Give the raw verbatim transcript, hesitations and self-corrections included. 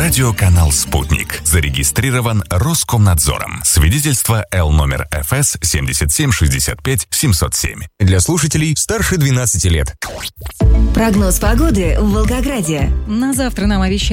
Радиоканал «Спутник». Зарегистрирован Роскомнадзором. Свидетельство Л номер эф эс семьдесят семь шестьдесят пять семьсот семь. Для слушателей старше двенадцати лет. Прогноз погоды в Волгограде. На завтра нам обещают